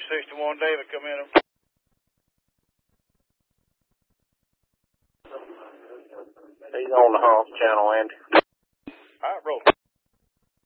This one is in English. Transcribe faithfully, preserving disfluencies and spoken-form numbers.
sixty-one, David, come in. He's on the Hoss channel, Andy. All right, roll.